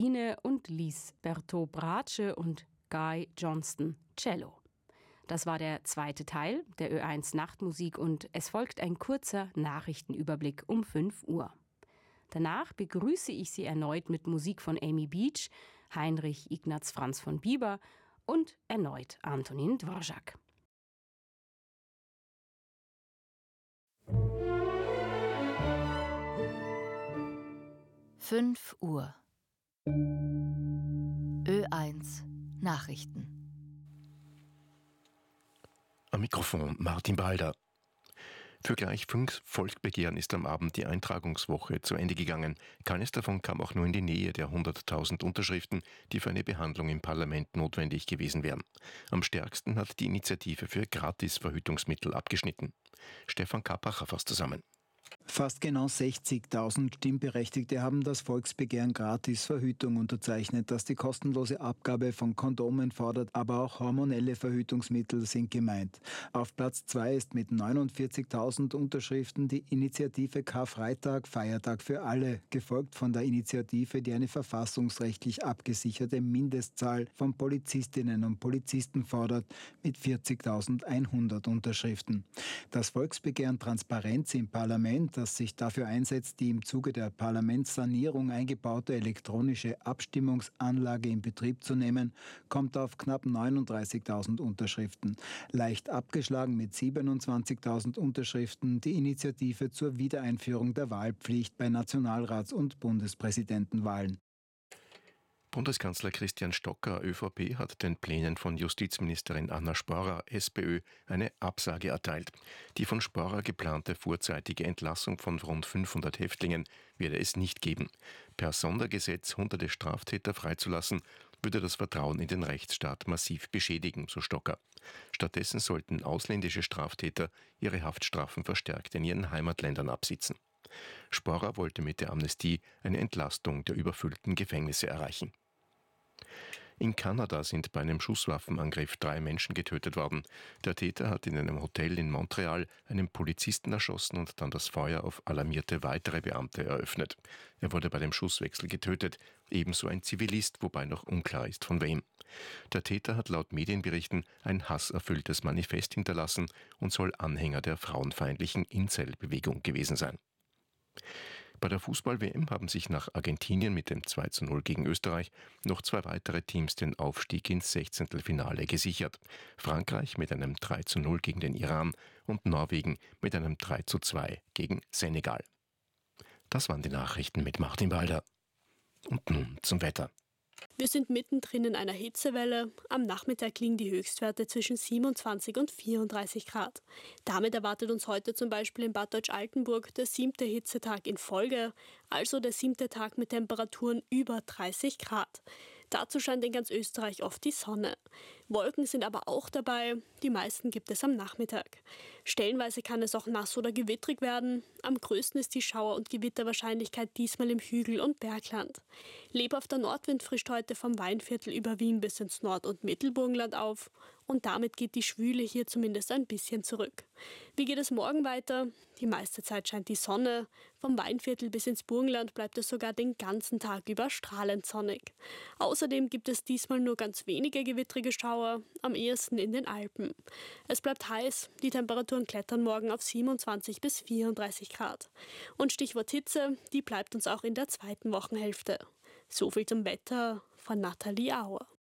Violine und Lise Berthaud Bratsche und Guy Johnston Cello. Das war der zweite Teil der Ö1 Nachtmusik und es folgt ein kurzer Nachrichtenüberblick um 5 Uhr. Danach begrüße ich Sie erneut mit Musik von Amy Beach, Heinrich Ignaz Franz von Bieber und erneut Antonin Dvorak. Fünf Uhr. Ö1 Nachrichten. Am Mikrofon Martin Balder. Für gleich 5 Volksbegehren ist am Abend die Eintragungswoche zu Ende gegangen. Keines davon kam auch nur in die Nähe der 100.000 Unterschriften, die für eine Behandlung im Parlament notwendig gewesen wären. Am stärksten hat die Initiative für Gratis-Verhütungsmittel abgeschnitten. Stefan Kappacher fasst zusammen. Fast genau 60.000 Stimmberechtigte haben das Volksbegehren Gratis-Verhütung unterzeichnet, das die kostenlose Abgabe von Kondomen fordert, aber auch hormonelle Verhütungsmittel sind gemeint. Auf Platz 2 ist mit 49.000 Unterschriften die Initiative Karfreitag, Feiertag für alle, gefolgt von der Initiative, die eine verfassungsrechtlich abgesicherte Mindestzahl von Polizistinnen und Polizisten fordert, mit 40.100 Unterschriften. Das Volksbegehren Transparenz im Parlament, das sich dafür einsetzt, die im Zuge der Parlamentssanierung eingebaute elektronische Abstimmungsanlage in Betrieb zu nehmen, kommt auf knapp 39.000 Unterschriften. Leicht abgeschlagen mit 27.000 Unterschriften die Initiative zur Wiedereinführung der Wahlpflicht bei Nationalrats- und Bundespräsidentenwahlen. Bundeskanzler Christian Stocker, ÖVP, hat den Plänen von Justizministerin Anna Sporer, SPÖ, eine Absage erteilt. Die von Sporer geplante vorzeitige Entlassung von rund 500 Häftlingen werde es nicht geben. Per Sondergesetz hunderte Straftäter freizulassen, würde das Vertrauen in den Rechtsstaat massiv beschädigen, so Stocker. Stattdessen sollten ausländische Straftäter ihre Haftstrafen verstärkt in ihren Heimatländern absitzen. Sporer wollte mit der Amnestie eine Entlastung der überfüllten Gefängnisse erreichen. In Kanada sind bei einem Schusswaffenangriff 3 Menschen getötet worden. Der Täter hat in einem Hotel in Montreal einen Polizisten erschossen und dann das Feuer auf alarmierte weitere Beamte eröffnet. Er wurde bei dem Schusswechsel getötet, ebenso ein Zivilist, wobei noch unklar ist von wem. Der Täter hat laut Medienberichten ein hasserfülltes Manifest hinterlassen und soll Anhänger der frauenfeindlichen Incel-Bewegung gewesen sein. Bei der Fußball-WM haben sich nach Argentinien mit dem 2:0 gegen Österreich noch 2 weitere Teams den Aufstieg ins 16. Finale gesichert. Frankreich mit einem 3:0 gegen den Iran und Norwegen mit einem 3:2 gegen Senegal. Das waren die Nachrichten mit Martin Balder. Und nun zum Wetter. Wir sind mittendrin in einer Hitzewelle. Am Nachmittag liegen die Höchstwerte zwischen 27 und 34 Grad. Damit erwartet uns heute zum Beispiel in Bad Deutsch-Altenburg der 7. Hitzetag in Folge, also der 7. Tag mit Temperaturen über 30 Grad. Dazu scheint in ganz Österreich oft die Sonne. Wolken sind aber auch dabei, die meisten gibt es am Nachmittag. Stellenweise kann es auch nass oder gewittrig werden. Am größten ist die Schauer- und Gewitterwahrscheinlichkeit diesmal im Hügel- und Bergland. Lebhafter Nordwind frischt heute vom Weinviertel über Wien bis ins Nord- und Mittelburgenland auf. Und damit geht die Schwüle hier zumindest ein bisschen zurück. Wie geht es morgen weiter? Die meiste Zeit scheint die Sonne. Vom Weinviertel bis ins Burgenland bleibt es sogar den ganzen Tag über strahlend sonnig. Außerdem gibt es diesmal nur ganz wenige gewittrige Schauer, am ehesten in den Alpen. Es bleibt heiß, die Temperaturen klettern morgen auf 27 bis 34 Grad. Und Stichwort Hitze, die bleibt uns auch in der zweiten Wochenhälfte. So viel zum Wetter von Nathalie Auer.